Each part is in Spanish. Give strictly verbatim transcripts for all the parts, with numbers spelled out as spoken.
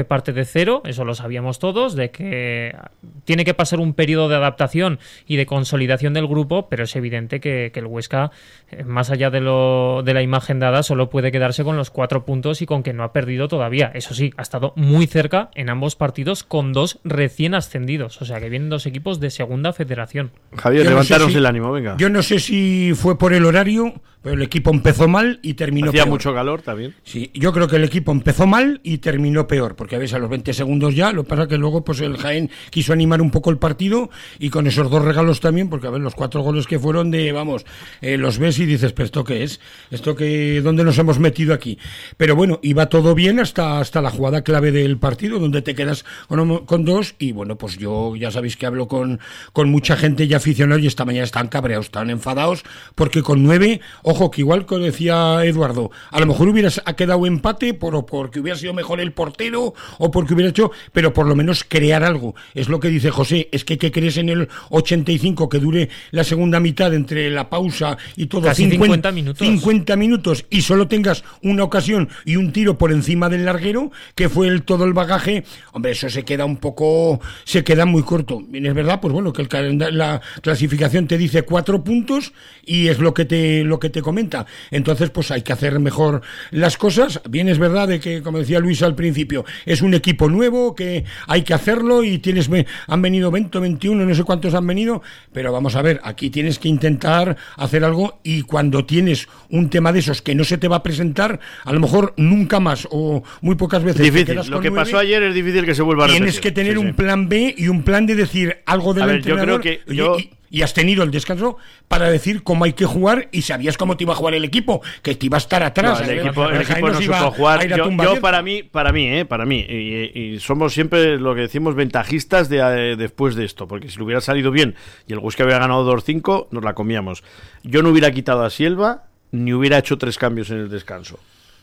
parte de cero, eso lo sabíamos todos, de que tiene que pasar un periodo de adaptación y de consolidación del grupo, pero es evidente que, que el Huesca, más allá de lo de la imagen dada, solo puede quedarse con los cuatro puntos y con que no ha perdido todavía. Eso sí, ha estado muy cerca en ambos partidos con dos recién ascendidos, o sea que vienen dos equipos de segunda federación. Javier, levantaros no sé si, el ánimo, venga. Yo no sé si fue por el horario, pero el equipo empezó mal y terminó Hacía peor. mucho calor también. Sí, yo creo que el equipo empezó mal y terminó peor, porque a veces a los veinte segundos ya, lo que pasa que luego pues el Jaén quiso animar un poco el partido y con esos dos regalos también, porque a ver, los cuatro goles que fueron de, vamos, eh, los ves y dices, pero ¿esto qué es? ¿Esto que dónde nos hemos metido aquí? Pero bueno, iba todo bien hasta, hasta la jugada clave del partido, donde te quedas con, con dos, y bueno, pues yo ya sabéis que hablo con, con mucha gente y aficionados y esta mañana están cabreados, están enfadados, porque con nueve, ojo, que igual que decía Eduardo, a lo mejor hubiera quedado empate por, porque hubiera sido mejor el portero o porque hubiera hecho, pero por lo menos crear algo. Es lo que dice José, es que ¿qué crees en el ochenta y cinco que dure la segunda mitad entre la pausa y todo? Casi cincuenta minutos. cincuenta minutos y solo tengas una ocasión y un tiro por encima del larguero, que fue el, todo el bagaje. Hombre, eso se queda un poco, se queda muy corto. Bien, es verdad, pues bueno, que el, la clasificación te dice cuatro puntos y es lo que te, lo que te comenta. Entonces, pues hay que hacer mejor las cosas. Bien, es verdad de que, como decía Luis al principio, es un equipo nuevo, que hay que hacerlo y tienes, han venido veinte, veintiuno, no sé cuántos han venido, pero vamos a ver, aquí tienes que intentar hacer algo y cuando tienes un tema de esos que no se te va a presentar, a lo mejor nunca más o muy pocas veces. Difícil, te quedas lo que nueve, pasó ayer es difícil que se vuelva a repetir. Tienes que tener sí, un sí. plan B y un plan de decir algo del a ver, entrenador. Yo creo que y, yo... y, y has tenido el descanso para decir cómo hay que jugar y sabías cómo te iba a jugar el equipo, que te iba a estar atrás. No, el, equipo, el, el equipo no supo jugar. Yo, yo para mí, para mí, eh, para mí, y, y somos siempre lo que decimos ventajistas de, de, después de esto, porque si lo hubiera salido bien y el Huesca hubiera ganado dos cinco, nos la comíamos. Yo no hubiera quitado a Silva ni hubiera hecho tres cambios en el descanso.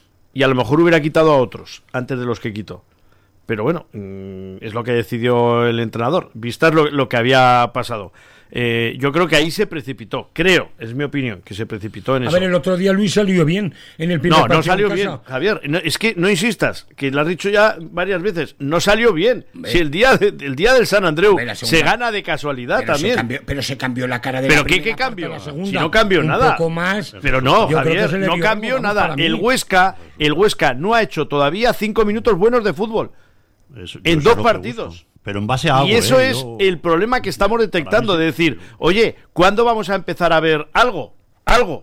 Y a lo mejor hubiera quitado a otros antes de los que quitó. Pero bueno, es lo que decidió el entrenador, vistas lo, lo que había pasado. Eh, yo creo que ahí se precipitó, creo, es mi opinión, que se precipitó en a eso. A ver, el otro día Luis salió bien en el primer No, partido. no salió bien, Javier. No, es que no insistas, que lo has dicho ya varias veces. No salió bien. Ve. Si el día, de, el día del San Andreu Ve, se gana de casualidad pero también. Se cambió, pero se cambió la cara de ¿Pero la qué, primera qué cambió? La segunda, si no cambió un nada. Poco más, pero no, Javier, no cambió algo, nada. El Huesca, el Huesca no ha hecho todavía cinco minutos buenos de fútbol. Eso, en dos partidos. Pero en base a algo. Y eso ¿eh? es Yo... el problema que estamos detectando, de decir, oye, ¿cuándo vamos a empezar a ver algo? Algo.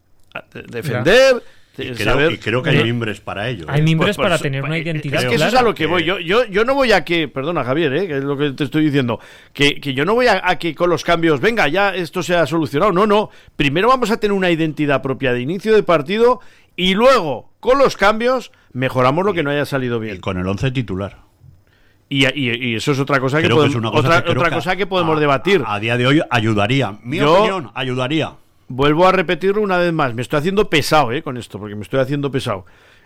Defender. Y creo, y creo que hay mimbres para ello. ¿eh? Hay mimbres pues, pues, para tener una identidad. Es que clara. Eso es a lo que voy. Yo, yo, yo no voy a que, perdona Javier, ¿eh? que es lo que te estoy diciendo, que, que yo no voy a, a que con los cambios, venga, ya esto se ha solucionado. No, no. Primero vamos a tener una identidad propia de inicio de partido y luego, con los cambios, mejoramos lo que no haya salido bien. Y con el once titular. Y, y, y eso es otra cosa, que, que, podemos, es una cosa otra, que, otra que cosa que podemos a, debatir. A, a día de hoy ayudaría. Mi yo, opinión, ayudaría. Vuelvo a repetirlo una vez más. Me estoy haciendo pesado eh, con esto, porque me estoy haciendo pesado.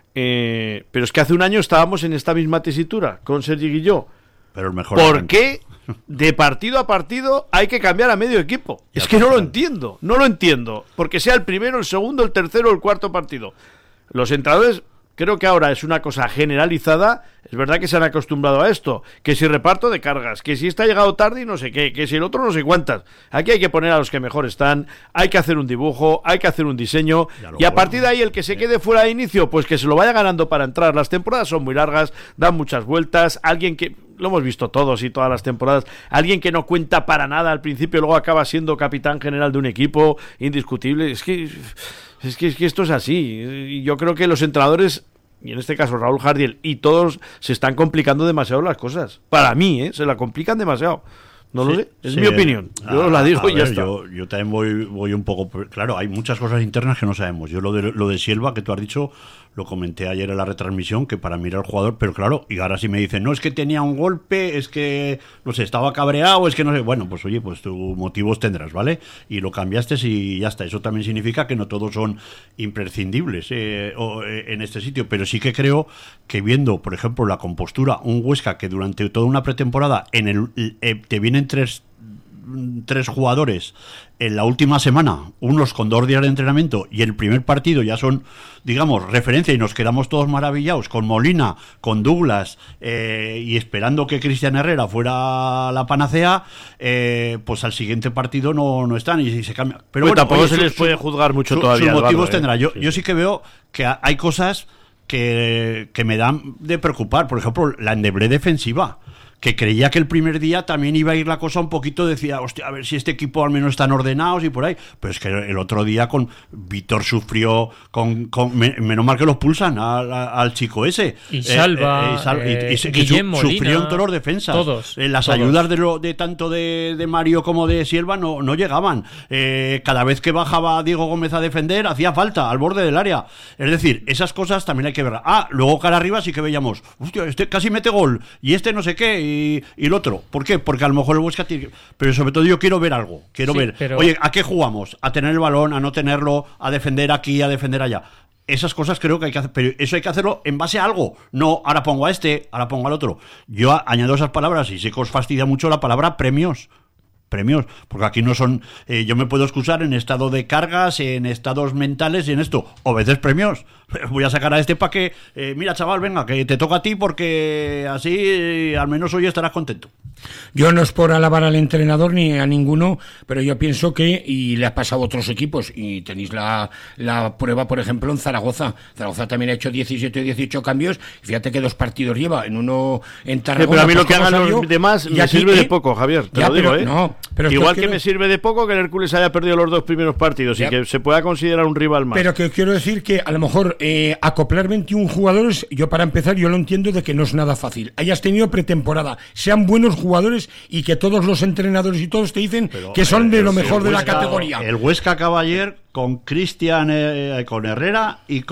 Eh, pero es que hace un año estábamos en esta misma tesitura, con Sergi y yo. Pero el mejor ¿Por qué de partido a partido hay que cambiar a medio equipo? Ya es que no lo entiendo, no lo entiendo. Porque sea el primero, el segundo, el tercero o el cuarto partido. Los entrenadores... Creo que ahora es una cosa generalizada. Es verdad que se han acostumbrado a esto, que si reparto de cargas, que si está llegado tarde y no sé qué, que si el otro no sé cuántas. Aquí hay que poner a los que mejor están, hay que hacer un dibujo, hay que hacer un diseño, y a partir de ahí el que se quede fuera de inicio, pues que se lo vaya ganando para entrar. Las temporadas son muy largas, dan muchas vueltas, alguien que... Lo hemos visto todos y todas las temporadas. Alguien que no cuenta para nada al principio, luego acaba siendo capitán general de un equipo, indiscutible. Es que, es que, es que esto es así. Y yo creo que los entrenadores, y en este caso Raúl Jardiel, y todos se están complicando demasiado las cosas. Para mí, ¿eh? Se la complican demasiado. No sí, lo sé, es sí, mi opinión. Yo a, la digo y ya ver, está. Yo, yo también voy, voy un poco... Claro, hay muchas cosas internas que no sabemos. Yo lo de, lo de Silva, que tú has dicho, lo comenté ayer en la retransmisión, que para mirar al jugador, pero claro, y ahora sí me dicen, no, es que tenía un golpe, es que, no sé, estaba cabreado, es que no sé... Bueno, pues oye, pues tus motivos tendrás, ¿vale? Y lo cambiaste y ya está. Eso también significa que no todos son imprescindibles eh, o, eh, en este sitio, pero sí que creo que viendo, por ejemplo, la compostura, un Huesca que durante toda una pretemporada en el eh, te viene tres tres jugadores en la última semana, unos con dos días de entrenamiento y el primer partido ya son, digamos, referencia y nos quedamos todos maravillados con Molina, con Douglas eh, y esperando que Cristian Herrera fuera la panacea, eh, pues al siguiente partido no, no están y, y se cambia. Pero bueno, bueno, tampoco oye, se su, les puede juzgar mucho su, todavía. Sus motivos Eduardo, tendrá. ¿eh? Yo, Sí. yo sí que veo que hay cosas que, que me dan de preocupar. Por ejemplo, la endeble defensiva, que creía que el primer día también iba a ir la cosa un poquito, decía, hostia, a ver si este equipo al menos están ordenados y por ahí. Pero es que el otro día con Víctor sufrió, con, con me, menos mal que los pulsan al, al chico ese. Y Salva, eh, eh, y, Sal, eh, y, y, que Guillem su, Molina, sufrió en todos los defensas. Todos. Eh, las todos. ayudas de, lo, de tanto de, de Mario como de Sierva no, no llegaban. Eh, cada vez que bajaba Diego Gómez a defender, hacía falta al borde del área. Es decir, esas cosas también hay que ver. Ah, luego cara arriba sí que veíamos, hostia, este casi mete gol, y este no sé qué, y, y el otro. ¿Por qué? Porque a lo mejor el Huesca tiene... Pero sobre todo yo quiero ver algo. Quiero Sí, ver, pero... oye, ¿a qué jugamos? ¿A tener el balón? ¿A no tenerlo? ¿A defender aquí? ¿A defender allá? Esas cosas creo que hay que hacer, pero eso hay que hacerlo en base a algo. No, ahora pongo a este, ahora pongo al otro. Yo a- añado esas palabras y sé que os fastidia mucho la palabra premios. Premios, porque aquí no son, eh, yo me puedo excusar en estado de cargas, en estados mentales y en esto, o veces premios. Voy a sacar a este para que, eh, mira chaval, venga, que te toca a ti porque así eh, al menos hoy estarás contento. Yo no es por alabar al entrenador ni a ninguno, pero yo pienso que, y le ha pasado a otros equipos, y tenéis la, la prueba, por ejemplo, en Zaragoza. Zaragoza también ha hecho diecisiete o dieciocho cambios, y fíjate que dos partidos lleva, en uno en Tarragona. Sí, pero a mí lo pues, que ¿cómo hagan salió? los demás Y me aquí, sirve de ¿eh? poco, Javier, te Ya, lo digo, pero, ¿eh? no, pero es Igual que que, quiero- me sirve de poco que el Hércules haya perdido los dos primeros partidos Ya. y que se pueda considerar un rival más. Pero que quiero decir que a lo mejor eh, acoplar veintiún jugadores, yo para empezar, yo lo entiendo de que no es nada fácil. Hayas tenido pretemporada, sean buenos jugadores y que todos los entrenadores y todos te dicen Pero, que son eh, de lo el mejor de la Huesca- categoría. El Huesca acaba ayer con Cristian, eh, con Herrera y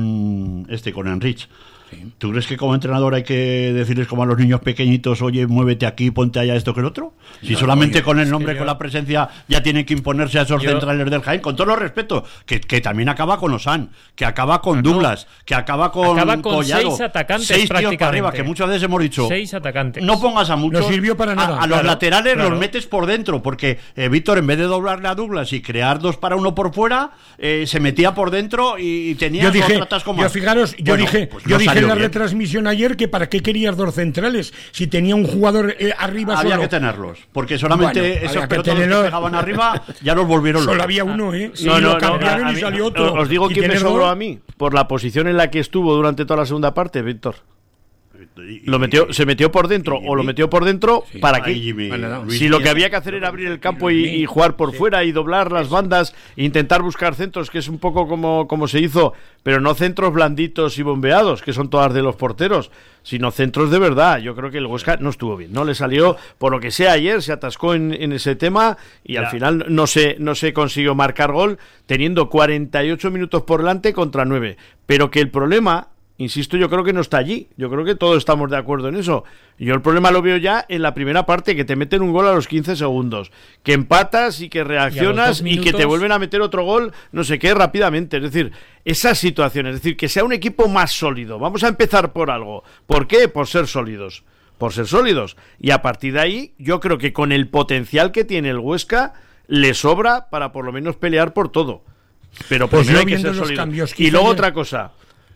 con este, con Enrich. ¿Tú crees que como entrenador hay que decirles como a los niños pequeñitos, oye, muévete aquí, ponte allá esto que el otro? Si No, solamente oye, con el nombre, yo- con la presencia, ya tienen que imponerse a esos Yo- centrales del Jaén, con todo los respeto, que, que también acaba con Osan, que acaba con Douglas, que acaba con Acaba con Collado, seis atacantes seis tíos para prácticamente. arriba, que muchas veces hemos dicho, Seis atacantes. no pongas a muchos, No sirvió para a- nada, a, los claro, laterales claro. los metes por dentro, porque eh, Víctor, en vez de doblarle a Douglas y crear dos para uno por fuera, eh, se metía por dentro y, y tenía Yo dije, otro atasco más. yo fijaros, yo Bueno, dije, pues yo no dije en salió la bien. retransmisión ayer que para qué querías dos centrales si tenía un jugador eh, arriba Había solo. que tenerlos, porque solamente Bueno, esos había que pelotones que, tenerlos. pegaban arriba ya los volvieron Solo locos. había uno, ¿eh? Sí, no, lo no, no, cambiaron a y mí- salió otro. Os digo ¿Y quién me tienes sobró dos? a mí, por la posición en la que estuvo durante toda la segunda parte, Víctor. Y- Lo metió, se metió por dentro y- o lo metió por dentro, Sí. ¿para Ay, qué? Jimmy, Bueno, no. Luis Si lo Díaz. que había que hacer era abrir el campo y, y jugar por fuera y doblar las bandas, e intentar buscar centros, que es un poco como, como se hizo, pero no centros blanditos y bombeados, que son todas de los porteros, sino centros de verdad. Yo creo que el Huesca no estuvo bien, no le salió, por lo que sea ayer, se atascó en, en ese tema y Ya. al final no se, no se consiguió marcar gol, teniendo cuarenta y ocho minutos por delante contra nueve. Pero que el problema... Insisto, yo creo que no está allí. Yo creo que todos estamos de acuerdo en eso. Yo el problema lo veo ya en la primera parte, que te meten un gol a los quince segundos, que empatas y que reaccionas dos y, que te minutos- vuelven a meter otro gol, no sé qué, rápidamente. Es decir, esas situaciones, es decir, que sea un equipo más sólido. Vamos a empezar por algo. ¿Por qué? Por ser sólidos. Por ser sólidos. Y a partir de ahí, yo creo que con el potencial que tiene el Huesca, le sobra para por lo menos pelear por todo. Pero Pues primero yo hay que viendo ser los sólidos. cambios que Y hizo luego ayer- otra cosa.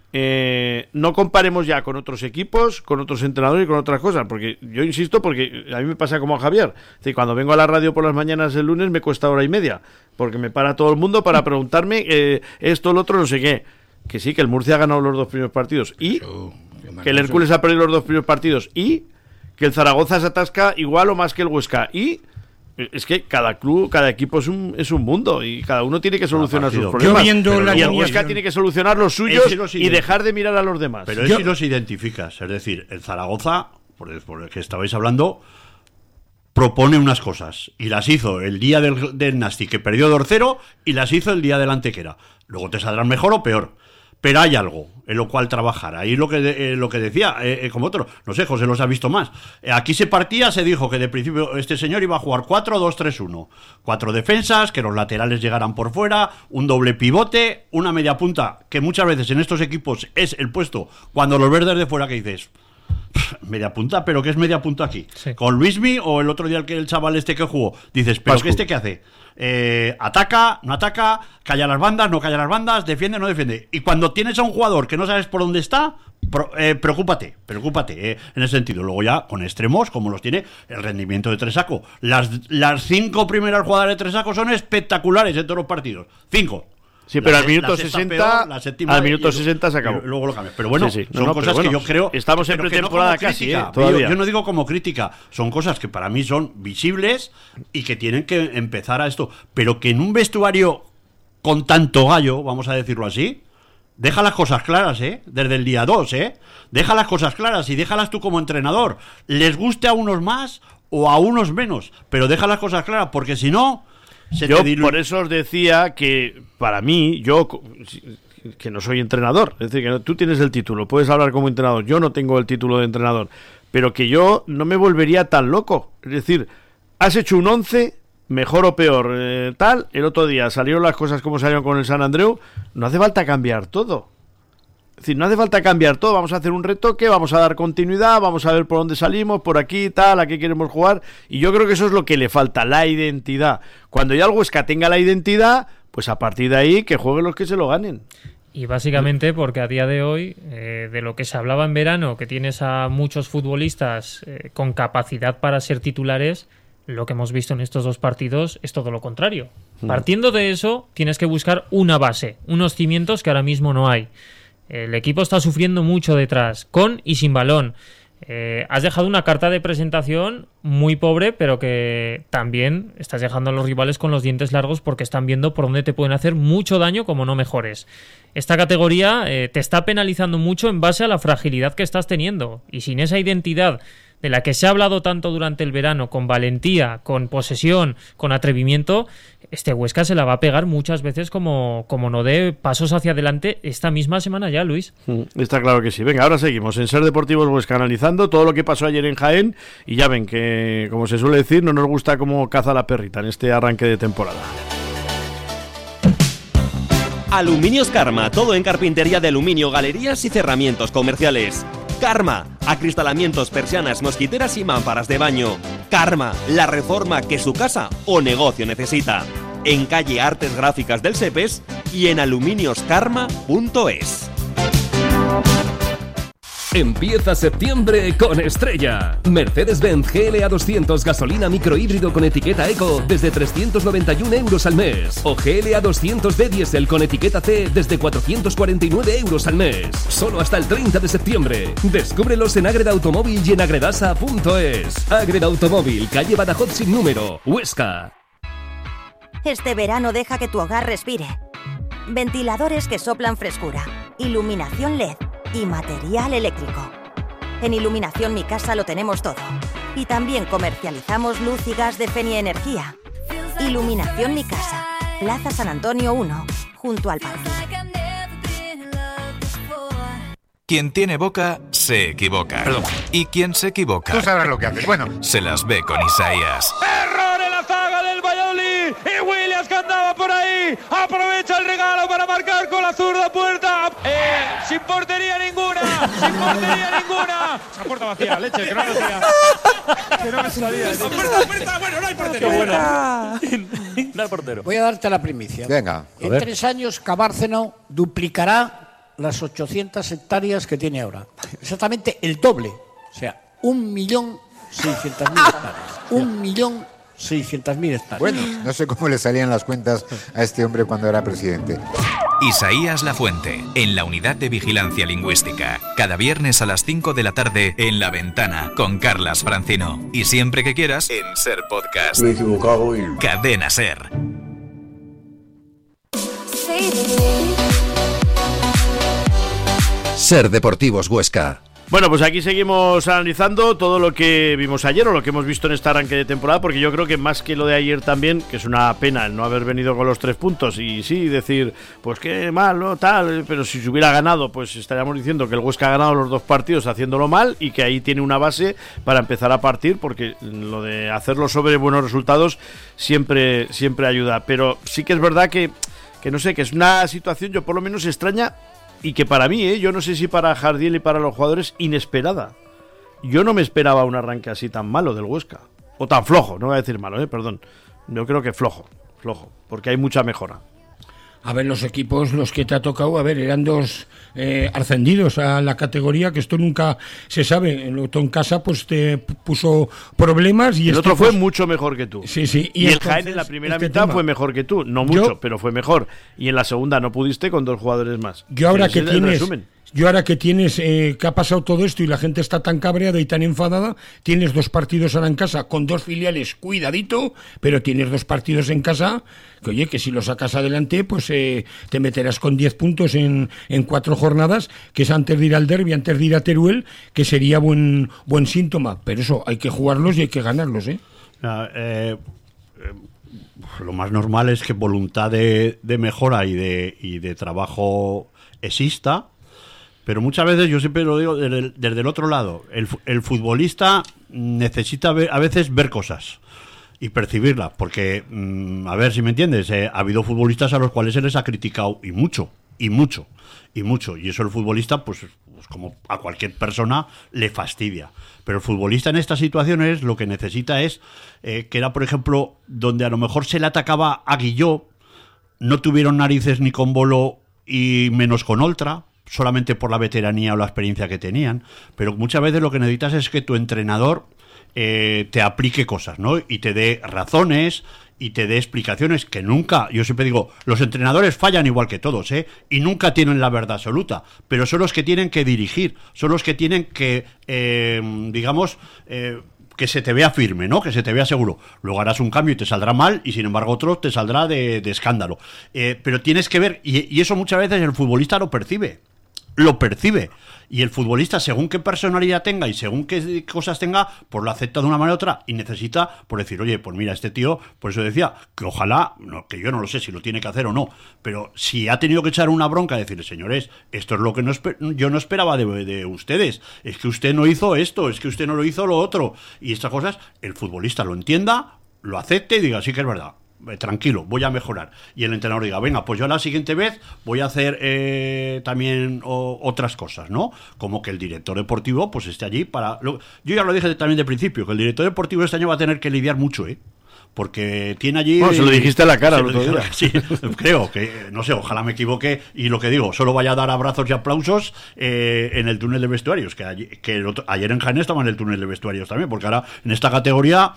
Eh, no comparemos ya con otros equipos, con otros entrenadores y con otras cosas, porque yo insisto, porque a mí me pasa como a Javier, es decir, cuando vengo a la radio por las mañanas el lunes me cuesta hora y media, porque me para todo el mundo para preguntarme eh, esto, lo otro, no sé qué, que sí, que el Murcia ha ganado los dos primeros partidos, y Eso, qué que el Hércules ha perdido los dos primeros partidos, y que el Zaragoza se atasca igual o más que el Huesca, y es que cada club, cada equipo es un, es un mundo y cada uno tiene que solucionar sus partido. problemas. Yo viendo Pero la y el alineación- Huesca tiene que solucionar los suyos Ese los y identifica. dejar de mirar a los demás. Pero es Yo- si los identificas, es decir, el Zaragoza, por el, por el que estabais hablando, propone unas cosas y las hizo el día del, del Nasti, que perdió dos cero, y las hizo el día del Antequera. Luego te saldrán mejor o peor. Pero hay algo en lo cual trabajar. Ahí lo que, de- eh, lo que decía, eh, eh, como otro, no sé, José los ha visto más. Eh, aquí se partía, se dijo que de principio este señor iba a jugar cuatro dos tres uno. Cuatro defensas, que los laterales llegaran por fuera, un doble pivote, una media punta, que muchas veces en estos equipos es el puesto cuando los ves desde fuera que dices, Media punta, ¿pero qué es media punta aquí? Sí. ¿Con Luismi o el otro día el, que, el chaval este que jugó? Dices, ¿pero Pascu. que este qué hace? Eh, ataca, no ataca, calla las bandas, no calla las bandas, defiende, no defiende. Y cuando tienes a un jugador que no sabes por dónde está, pro, eh, preocúpate, preocúpate eh, en ese sentido. Luego ya, con extremos, como los tiene el rendimiento de Tresaco. Las, las cinco primeras jugadas de Tresaco son espectaculares en todos los partidos. Cinco. Sí, pero La al se- minuto la sexta sesenta, peor, la séptima al y- minuto y- sesenta se acabó. y luego lo cambias. Pero bueno, Sí, sí. No, son no, cosas pero que bueno, yo creo. estamos en pero que no pretemporada como casi, crítica. eh, todavía. Yo, yo no digo como crítica, son cosas que para mí son visibles y que tienen que empezar a esto. Pero que en un vestuario con tanto gallo, vamos a decirlo así, deja las cosas claras, ¿eh? Desde el día dos, ¿eh? Deja las cosas claras y déjalas tú como entrenador. Les guste a unos más o a unos menos, pero deja las cosas claras, porque si no, se Yo te diluye. por eso os decía que para mí, yo que no soy entrenador, es decir, que no- tú tienes el título, puedes hablar como entrenador, yo no tengo el título de entrenador, pero que yo no me volvería tan loco. Es decir, has hecho un once, mejor o peor, eh, tal, el otro día salieron las cosas como salieron con el San Andreu, no hace falta cambiar todo. Es decir, no hace falta cambiar todo, vamos a hacer un retoque, vamos a dar continuidad, vamos a ver por dónde salimos, por aquí, tal, a qué queremos jugar, y yo creo que eso es lo que le falta, la identidad. Cuando ya el Huesca tenga la identidad, pues a partir de ahí que jueguen los que se lo ganen. Y básicamente porque a día de hoy, eh, de lo que se hablaba en verano, que tienes a muchos futbolistas eh, con capacidad para ser titulares, lo que hemos visto en estos dos partidos es todo lo contrario. Partiendo de eso, tienes que buscar una base, unos cimientos que ahora mismo no hay. El equipo está sufriendo mucho detrás, con y sin balón. Eh, has dejado una carta de presentación muy pobre, pero que también estás dejando a los rivales con los dientes largos porque están viendo por dónde te pueden hacer mucho daño como no mejores. Esta categoría eh, te está penalizando mucho en base a la fragilidad que estás teniendo, y sin esa identidad de la que se ha hablado tanto durante el verano, con valentía, con posesión, con atrevimiento, este Huesca se la va a pegar muchas veces como, como no dé pasos hacia adelante esta misma semana ya, Luis. Mm, Está claro que sí. Venga, ahora seguimos en Ser Deportivos Huesca analizando todo lo que pasó ayer en Jaén, y ya ven que, como se suele decir, no nos gusta cómo caza la perrita en este arranque de temporada. Aluminios Karma, todo en carpintería de aluminio, galerías y cerramientos comerciales. Karma, acristalamientos, persianas, mosquiteras y mámparas de baño. Karma, la reforma que su casa o negocio necesita. En calle Artes Gráficas del Sepes y en aluminios karma punto es. Empieza septiembre con Estrella. Mercedes-Benz G L A doscientos gasolina microhíbrido con etiqueta Eco desde trescientos noventa y uno euros al mes. O G L A doscientos D diésel con etiqueta C desde cuatrocientos cuarenta y nueve euros al mes. Solo hasta el treinta de septiembre. Descúbrelos en Agreda Automóvil y en agredasa punto es. Agreda Automóvil, calle Badajoz sin número, Huesca. Este verano deja que tu hogar respire. Ventiladores que soplan frescura, iluminación L E D y material eléctrico. En Iluminación Mi Casa lo tenemos todo. Y también comercializamos luz y gas de Fenia Energía. Iluminación Mi Casa, Plaza San Antonio uno, junto al parque. Quien tiene boca, se equivoca. Perdón. Y quien se equivoca... Tú sabrás lo que haces. Bueno, se las ve con Isaías. ¡Error en la zaga del Valladolid! Y Williams que andaba por ahí. Aprovecha el regalo para marcar con la zurda puerta. Eh, sin portería ninguna. Sin portería ninguna. Esa puerta vacía, leche, que no me salía. Que no me salía. Puerta, puerta, bueno, no hay portero. Qué buena. No hay portero. Voy a darte la primicia. venga. En tres años, Cabárceno duplicará las ochocientas hectáreas que tiene ahora. Exactamente el doble. O sea, un millón seiscientas mil hectáreas. Un millón seiscientas mil hectáreas. Bueno, no sé cómo le salían las cuentas a este hombre cuando era presidente. Isaías Lafuente, en la Unidad de Vigilancia Lingüística. Cada viernes a las cinco de la tarde en La Ventana, con Carlas Francino. Y siempre que quieras, en Ser Podcast. Me he equivocado y... Cadena Ser. Ser Deportivos Huesca. Bueno, pues aquí seguimos analizando todo lo que vimos ayer o lo que hemos visto en este arranque de temporada, porque yo creo que más que lo de ayer también, que es una pena el no haber venido con los tres puntos y sí decir, pues qué mal, no, tal, pero si se hubiera ganado, pues estaríamos diciendo que el Huesca ha ganado los dos partidos haciéndolo mal y que ahí tiene una base para empezar a partir, porque lo de hacerlo sobre buenos resultados siempre, siempre ayuda. Pero sí que es verdad que, que no sé, que es una situación, yo por lo menos extraña, y que para mí, ¿eh? yo no sé si para Jardiel y para los jugadores, inesperada. yo no me esperaba un arranque así tan malo del Huesca. O tan flojo, no voy a decir malo, eh, perdón. Yo creo que flojo, flojo, porque hay mucha mejora. A ver, los equipos, los que te ha tocado, a ver, eran dos eh, ascendidos a la categoría, que esto nunca se sabe. El otro en casa, pues te puso problemas. Y el este, otro fue pues, mucho mejor que tú. Sí, sí. Y, y el Jaén en la primera este mitad tema. fue mejor que tú. No mucho, Yo, pero fue mejor. Y en la segunda no pudiste con dos jugadores más. Yo ahora Ese que es el tienes... resumen. Yo ahora que tienes, eh, que ha pasado todo esto y la gente está tan cabreada y tan enfadada, tienes dos partidos ahora en casa con dos filiales, cuidadito, pero tienes dos partidos en casa, que oye, que si lo sacas adelante, pues eh, te meterás con diez puntos en, en cuatro jornadas, que es antes de ir al derbi, antes de ir a Teruel, que sería buen buen síntoma, pero eso, hay que jugarlos y hay que ganarlos, ¿eh? Ah, eh, eh lo más normal es que voluntad de, de mejora y de, y de trabajo exista, pero muchas veces, yo siempre lo digo desde el, desde el otro lado, el, el futbolista necesita ver, a veces ver cosas y percibirlas, porque, mmm, a ver si me entiendes, eh, ha habido futbolistas a los cuales se les ha criticado, y mucho, y mucho, y mucho, y eso el futbolista, pues, pues como a cualquier persona, le fastidia. Pero el futbolista en estas situaciones lo que necesita es, eh, que era, por ejemplo, donde a lo mejor se le atacaba a Guilló, no tuvieron narices ni con Bolo y menos con Oltra, solamente por la veteranía o la experiencia que tenían, pero muchas veces lo que necesitas es que tu entrenador eh, te aplique cosas, ¿no? Y te dé razones y te dé explicaciones, que nunca, yo siempre digo, los entrenadores fallan igual que todos, ¿eh? Y nunca tienen la verdad absoluta, pero son los que tienen que dirigir, son los que tienen que, eh, digamos, eh, que se te vea firme, ¿no? Que se te vea seguro. Luego harás un cambio y te saldrá mal, y sin embargo otro te saldrá de, de escándalo. Eh, pero tienes que ver, y, y eso muchas veces el futbolista lo percibe. Lo percibe. Y el futbolista, según qué personalidad tenga y según qué cosas tenga, pues lo acepta de una manera u otra y necesita, por decir, oye, pues mira, este tío, por eso decía, que ojalá, no, que yo no lo sé si lo tiene que hacer o no, pero si ha tenido que echar una bronca, decirle, señores, esto es lo que no yo no esperaba de, de ustedes, es que usted no hizo esto, es que usted no lo hizo lo otro, y estas cosas, el futbolista lo entienda, lo acepte y diga, sí que es verdad. Tranquilo, voy a mejorar. Y el entrenador diga, venga, pues yo la siguiente vez voy a hacer eh, también o, otras cosas, ¿no? Como que el director deportivo pues esté allí para... Lo, yo ya lo dije también de principio, que el director deportivo este año va a tener que lidiar mucho, ¿eh? Porque tiene allí... Bueno, se lo dijiste a la cara el otro día. Sí, creo que, no sé, ojalá me equivoque y lo que digo, solo vaya a dar abrazos y aplausos eh, en el túnel de vestuarios, que, allí, que el otro, ayer en Jaén estaba en el túnel de vestuarios también, porque ahora en esta categoría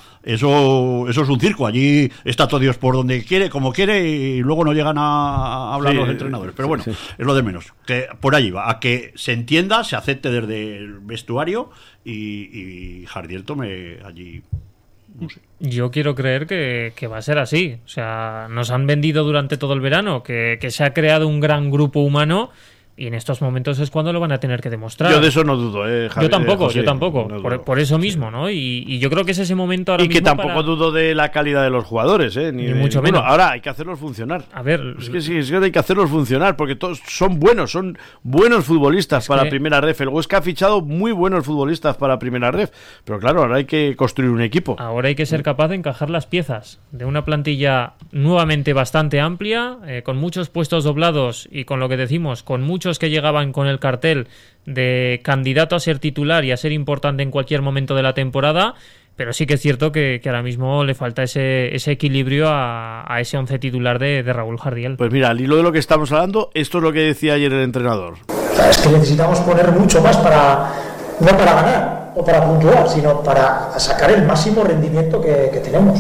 eso eso es un circo, allí está todo Dios por donde quiere, como quiere, y luego no llegan a hablar sí, los entrenadores, pero bueno, sí, sí. Es lo de menos, que por allí va, a que se entienda, se acepte desde el vestuario y, y Jardiel tome allí... No sé. Yo quiero creer que, que va a ser así. O sea, nos han vendido durante todo el verano que, que se ha creado un gran grupo humano y en estos momentos es cuando lo van a tener que demostrar. Yo de eso no dudo, eh, Javier, Yo tampoco, José, yo tampoco. No por, por eso mismo, ¿no? Y, y yo creo que es ese momento ahora y mismo. Y que tampoco para... dudo de la calidad de los jugadores, ¿eh? Ni, Ni de mucho ninguno. menos. Ahora hay que hacerlos funcionar. A ver. Es que sí, es que hay que hacerlos funcionar porque todos son buenos, son buenos futbolistas es para que... Primera Ref. El Huesca ha fichado muy buenos futbolistas para Primera Ref. Pero claro, ahora hay que construir un equipo. Ahora hay que ser capaz de encajar las piezas de una plantilla nuevamente bastante amplia, eh, con muchos puestos doblados y con lo que decimos, con muchos que llegaban con el cartel de candidato a ser titular y a ser importante en cualquier momento de la temporada, pero sí que es cierto que, que ahora mismo le falta ese, ese equilibrio a, a ese once titular de, de Raúl Jardiel. Pues mira, al hilo de lo que estamos hablando, esto es lo que decía ayer el entrenador. O sea, es que necesitamos poner mucho más para, no para ganar o para puntuar, sino para sacar el máximo rendimiento que, que tenemos.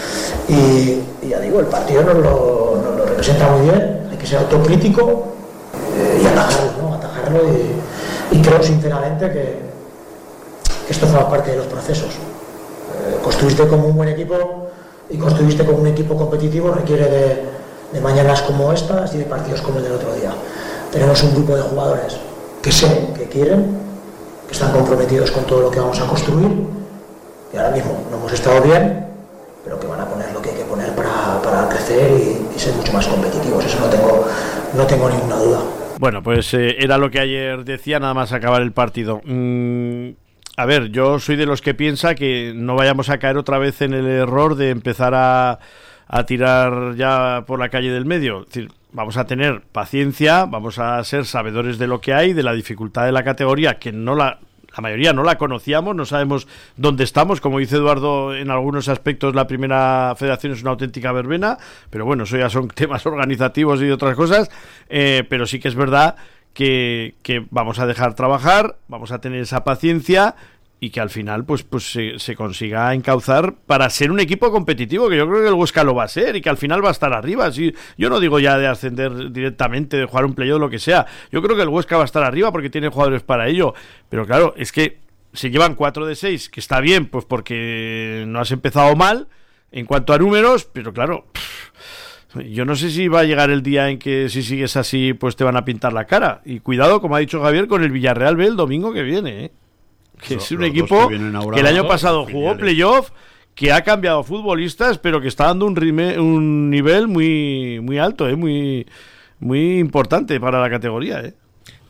Y, y ya digo, el partido nos lo, nos lo representa muy bien, hay que ser autocrítico eh, y atajarlo, ¿no? Atajarlo y, y creo sinceramente que, que esto forma parte de los procesos. Eh, construirte como un buen equipo y construirte como un equipo competitivo requiere de, de mañanas como estas y de partidos como el del otro día. Tenemos un grupo de jugadores que sé, que quieren, que están comprometidos con todo lo que vamos a construir y ahora mismo no hemos estado bien, pero que van a poner lo que hay que poner para, para crecer y, y ser mucho más competitivos. Eso no tengo, no tengo ninguna duda. Bueno, pues eh, era lo que ayer decía, nada más acabar el partido. Mm, a ver, yo soy de los que piensa que no vayamos a caer otra vez en el error de empezar a, a tirar ya por la calle del medio. Es decir, vamos a tener paciencia, vamos a ser sabedores de lo que hay, de la dificultad de la categoría, que no la, la mayoría no la conocíamos, no sabemos dónde estamos. Como dice Eduardo, en algunos aspectos la primera federación es una auténtica verbena, pero bueno, eso ya son temas organizativos y otras cosas, eh, pero sí que es verdad que, que vamos a dejar trabajar, vamos a tener esa paciencia y que al final pues pues se, se consiga encauzar para ser un equipo competitivo, que yo creo que el Huesca lo va a ser y que al final va a estar arriba. Sí, yo no digo ya de ascender directamente, de jugar un playoff, lo que sea. Yo creo que el Huesca va a estar arriba porque tiene jugadores para ello. Pero claro, es que se llevan cuatro de seis, que está bien, pues porque no has empezado mal en cuanto a números, pero claro, pff, yo no sé si va a llegar el día en que si sigues así, pues te van a pintar la cara. Y cuidado, como ha dicho Javier, con el Villarreal B el domingo que viene, ¿eh? Que es un equipo que, que el año pasado jugó playoff, que ha cambiado futbolistas, pero que está dando un, rime, un nivel muy muy alto, ¿eh? muy muy importante para la categoría, ¿eh?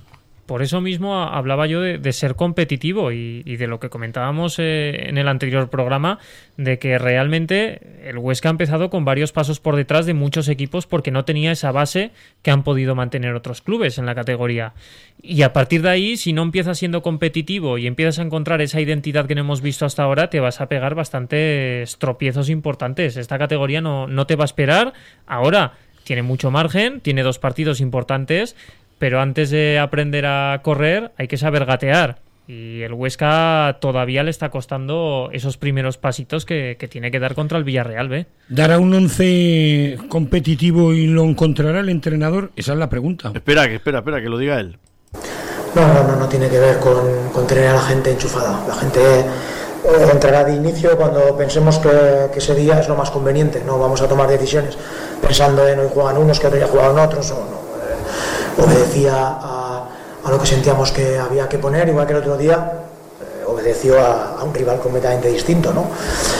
Por eso mismo hablaba yo de, de ser competitivo y, y de lo que comentábamos eh, en el anterior programa, de que realmente el Huesca ha empezado con varios pasos por detrás de muchos equipos porque no tenía esa base que han podido mantener otros clubes en la categoría. Y a partir de ahí, si no empiezas siendo competitivo y empiezas a encontrar esa identidad que no hemos visto hasta ahora, te vas a pegar bastantes tropiezos importantes. Esta categoría no, no te va a esperar. Ahora tiene mucho margen, tiene dos partidos importantes, pero antes de aprender a correr hay que saber gatear. Y el Huesca todavía le está costando esos primeros pasitos que, que tiene que dar contra el Villarreal B. ¿Dará un once competitivo y lo encontrará el entrenador? Esa es la pregunta. Espera, que espera, espera, que lo diga él. No, no, no, no tiene que ver con, con tener a la gente enchufada. La gente eh, entrará de inicio cuando pensemos que, que ese día es lo más conveniente. No vamos a tomar decisiones pensando en hoy juegan unos que otros ya jugaban otros o no. Obedecía a, a lo que sentíamos que había que poner, igual que el otro día eh, obedeció a, a un rival completamente distinto, ¿no?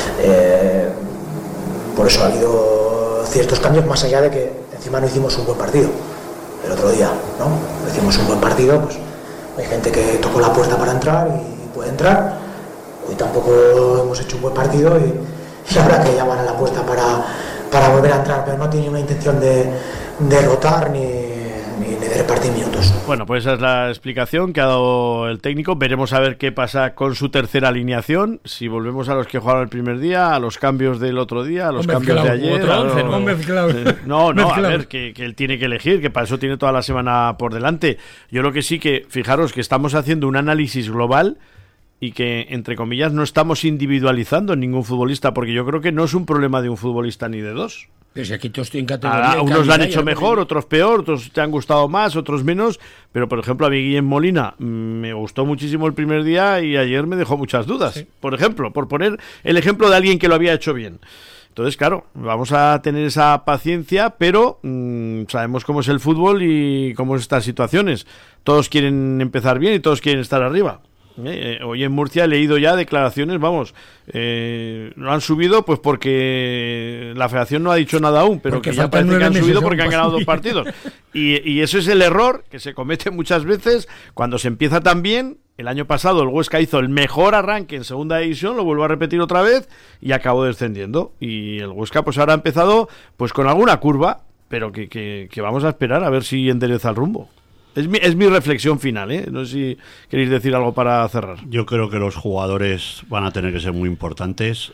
Eh, por eso ha habido ciertos cambios, más allá de que encima no hicimos un buen partido el otro día, ¿no? Hicimos un buen partido, pues hay gente que tocó la puerta para entrar y puede entrar. Hoy tampoco hemos hecho un buen partido y, y habrá que llamar a la puerta para, para volver a entrar, pero no tiene una intención de, de rotar ni ni de repartir minutos. Bueno, pues esa es la explicación que ha dado el técnico. Veremos a ver qué pasa con su tercera alineación, si volvemos a los que jugaron el primer día, a los cambios del otro día, a los Hombre, cambios mezclado, de ayer. otro once, a ¿no? Mezclado. Eh, no, no, Mezclado. a ver, que, que él tiene que elegir, que para eso tiene toda la semana por delante. Yo lo que sí que, fijaros que estamos haciendo un análisis global y que, entre comillas, no estamos individualizando en ningún futbolista, porque yo creo que no es un problema de un futbolista ni de dos. Pues aquí todos estoy en categoría. A, unos lo han hecho mejor, otros peor, otros te han gustado más, otros menos, pero por ejemplo a mí Guillem Molina me gustó muchísimo el primer día y ayer me dejó muchas dudas, sí. Por ejemplo, por poner el ejemplo de alguien que lo había hecho bien. Entonces, claro, vamos a tener esa paciencia, pero mmm, sabemos cómo es el fútbol y cómo es estas situaciones. Todos quieren empezar bien y todos quieren estar arriba. Eh, hoy en Murcia he leído ya declaraciones, vamos, eh, lo han subido pues porque la federación no ha dicho nada aún, pero porque que ya parece que han subido porque han ganado dos partidos. Y, y ese es el error que se comete muchas veces cuando se empieza tan bien. El año pasado el Huesca hizo el mejor arranque en segunda división, lo vuelvo a repetir otra vez, y acabó descendiendo. Y el Huesca pues ahora ha empezado pues con alguna curva, pero que, que, que vamos a esperar a ver si endereza el rumbo. Es mi, es mi reflexión final, ¿eh? No sé si queréis decir algo para cerrar. Yo creo que los jugadores van a tener que ser muy importantes.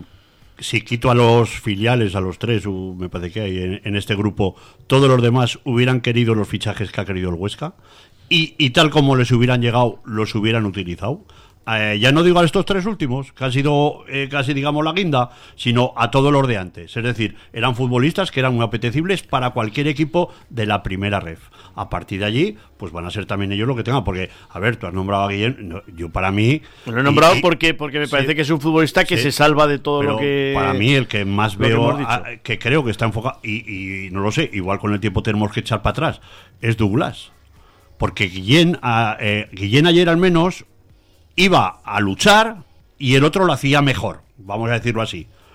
Si quito a los filiales, a los tres, me parece que hay en, en este grupo, todos los demás hubieran querido los fichajes que ha querido el Huesca y, y tal como les hubieran llegado, los hubieran utilizado. Eh, ya no digo a estos tres últimos, que ha sido eh, casi digamos la guinda, sino a todos los de antes. Es decir, eran futbolistas que eran muy apetecibles para cualquier equipo de la primera ref. A partir de allí, pues van a ser también ellos lo que tengan, porque, a ver, tú has nombrado a Guillem, no, yo para mí... Lo he nombrado y, porque, porque me parece sí, que es un futbolista que sí, se salva de todo lo que... Para mí el que más veo, que, a, que creo que está enfocado, y, y no lo sé, igual con el tiempo tenemos que echar para atrás, es Douglas. Porque Guillem, a, eh, Guillem ayer al menos... iba a luchar y el otro lo hacía mejor, vamos a decirlo así.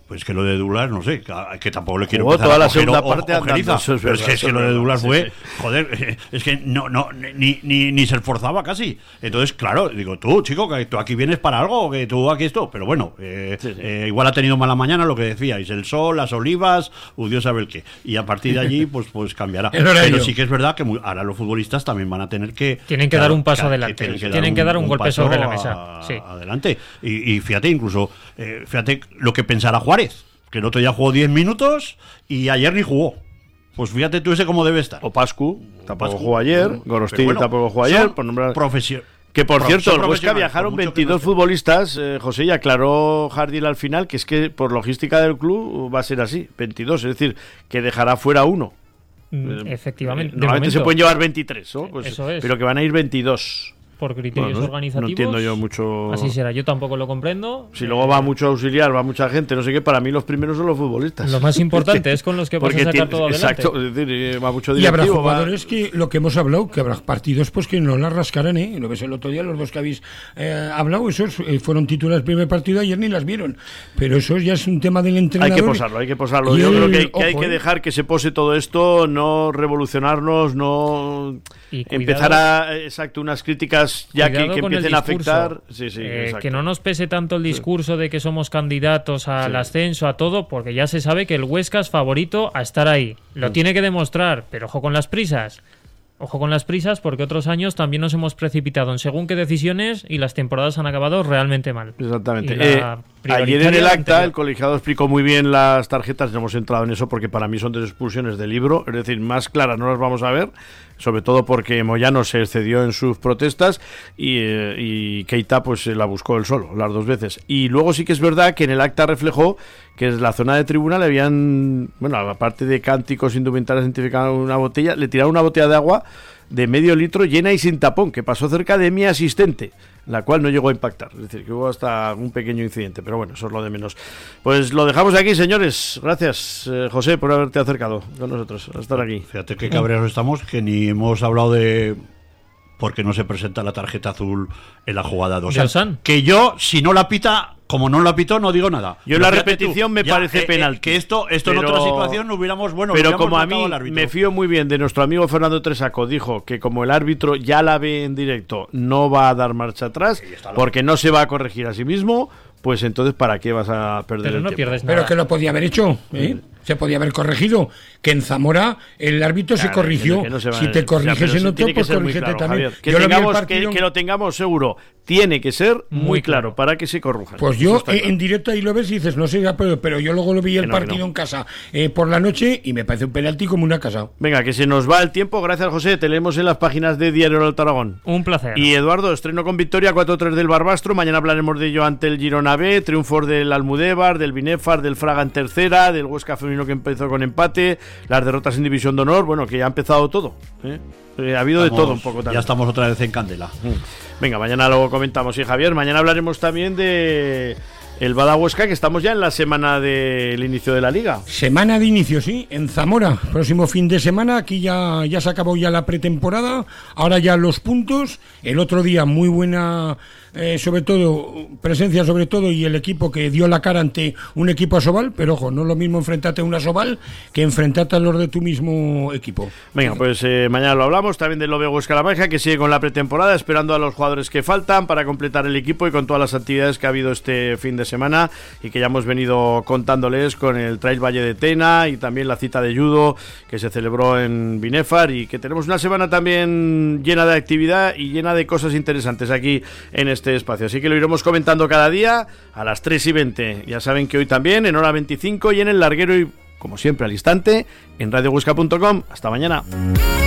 Pues que lo de Douglas, no sé, que, que tampoco le quiero Jugó empezar toda a la coger segunda o- parte ojeriza, andando, eso es pero es verdad, que, es eso que es lo de verdad, Douglas sí, fue, sí. joder, es que no, no, ni, ni, ni se esforzaba casi. Entonces, claro, digo, tú, chico, que tú aquí vienes para algo, que tú aquí esto, pero bueno, eh, Sí, sí. eh, igual ha tenido mala mañana lo que decíais, el sol, las olivas, uh, Dios sabe el qué. Y a partir de allí, pues, pues cambiará. El horario. Pero sí que es verdad que muy- ahora los futbolistas también van a tener que... Tienen que dar un paso adelante. tienen que Tienen que dar un golpe paso sobre la a- mesa, sí. Adelante. Y, y fíjate, incluso, eh, fíjate lo que pensará Juárez, que el otro día jugó diez minutos y ayer ni jugó. Pues fíjate tú ese cómo debe estar. O Pascu, tampoco Pascu. jugó ayer, Pero Gorostini bueno, tampoco jugó son ayer, por nombrar... profesio- Que por Pro- cierto, son el Huesca profesionales, viajaron por mucho que veintidós no estén. futbolistas, eh, José, y aclaró Jardín al final que es que por logística del club va a ser así, veintidós, es decir, que dejará fuera uno. Mm, Efectivamente. Eh, de Normalmente se momento, pueden llevar veintitrés, ¿no? Pues, Eso es. pero que van a ir veintidós. por criterios Bueno, no- organizativos. No entiendo yo mucho. Así será, yo tampoco lo comprendo. Si luego va mucho auxiliar, va mucha gente, no sé qué, para mí los primeros son los futbolistas. Lo más importante es con los que vas a Porque sacar tiene- todo adelante. Exacto, es decir, eh, va mucho Y habrá directivo. va- jugadores que, lo que hemos hablado, que habrá partidos pues que no la rascarán, ¿eh? Lo ves el otro día, los dos que habéis eh, hablado, esos eh, fueron titulares del primer partido, ayer ni las vieron. Pero eso ya es un tema del Hay entrenador. que posarlo, hay que posarlo. Y Yo el- creo que hay, que hay ojo, que ¿eh? dejar que se pose todo esto, no revolucionarnos, no Y cuidado- empezar a, exacto, unas críticas ya que, Cuidado que con el empiecen a discurso. afectar. Sí, sí, Eh, exacto. que no nos pese tanto el discurso de que somos candidatos al Sí. ascenso, a todo, porque ya se sabe que el Huesca es favorito a estar ahí. Lo Mm. tiene que demostrar, pero ojo con las prisas. Ojo con las prisas porque otros años también nos hemos precipitado en según qué decisiones y las temporadas han acabado realmente mal. Exactamente. Y la Eh, ayer en prioritaria el la acta anterior. el colegiado explicó muy bien las tarjetas, no hemos entrado en eso porque para mí son tres expulsiones de libro, es decir, más claras no las vamos a ver, sobre todo porque Moyano se excedió en sus protestas y, eh, y Keita pues eh, la buscó él solo, las dos veces. Y luego sí que es verdad que en el acta reflejó que en la zona de tribuna le habían, bueno, aparte de cánticos, indumentarias, identificaron una botella, le tiraron una botella de agua de medio litro llena y sin tapón, que pasó cerca de mi asistente, la cual no llegó a impactar. Es decir, que hubo hasta un pequeño incidente, pero bueno, eso es lo de menos. Pues lo dejamos aquí, señores. Gracias, eh, José, por haberte acercado con nosotros, a estar aquí. Fíjate qué cabreros estamos, que ni hemos hablado de por qué no se presenta la tarjeta azul en la jugada dos. ¿De Osan? Que yo, si no la pita, como no la pitó, no digo nada. Yo en Pero la fíjate repetición tú, me ya, parece eh, eh, penalti. que esto, esto en Pero- otra situación no hubiéramos, bueno, Pero hubiéramos como a matado mí al árbitro. me fío muy bien de nuestro amigo Fernando Tresaco, dijo que como el árbitro ya la ve en directo, no va a dar marcha atrás, porque no se va a corregir a sí mismo, pues entonces ¿para qué vas a perder Pero el no tiempo? pierdes nada. Pero que lo podía haber hecho, ¿eh? Se podía haber corregido. Que en Zamora el árbitro se Claro, corrigió. que no se va si a- te corriges Ya, pero en sí otro, tiene que pues ser muy corrígete claro, también. Javier. Que, Yo lo vi el tengamos, que, partido- que lo tengamos seguro. Tiene que ser muy, Muy claro, claro. para que se corrija. Pues Eso yo está eh, claro. en directo ahí lo ves y dices, no sé, ya, pero, pero yo luego lo vi el Que no, que partido no. en casa eh, por la noche y me parece un penalti como una casa. Venga, que se nos va el tiempo. Gracias, José. Te leemos en las páginas de Diario del Aragón. Un placer. Y Eduardo, estreno con victoria cuatro tres del Barbastro. Mañana hablaremos de ello ante el Girona B. Triunfos del Almudévar, del Binefar, del Fraga en tercera, del Huesca femenino que empezó con empate, las derrotas en División de Honor. Bueno, que ya ha empezado todo. ¿eh? Eh, ha habido de Estamos- todo un poco también. Ya estamos otra vez en candela. Venga, mañana lo comentamos. Y Javier, mañana hablaremos también de el Bada Huesca, que estamos ya en la semana del inicio de la Liga. Semana de inicio, sí, en Zamora. Próximo fin de semana, aquí ya, ya se acabó ya la pretemporada. Ahora ya los puntos. El otro día muy buena, eh, sobre todo, presencia sobre todo, y el equipo que dio la cara ante un equipo asobal. Pero ojo, no es lo mismo enfrentarte a un asobal que enfrentarte a los de tu mismo equipo. Venga, pues eh, mañana lo hablamos también del Lobe Huesca La Maja, que sigue con la pretemporada, esperando a los jugadores que faltan para completar el equipo y con todas las actividades que ha habido este fin de semana y que ya hemos venido contándoles con el Trail Valle de Tena y también la cita de judo que se celebró en Binefar, y que tenemos una semana también llena de actividad y llena de cosas interesantes aquí en este espacio. Así que lo iremos comentando cada día a las tres y veinte. Ya saben que hoy también en hora veinticinco y en el larguero y, como siempre, al instante en radio huesca punto com. Hasta mañana.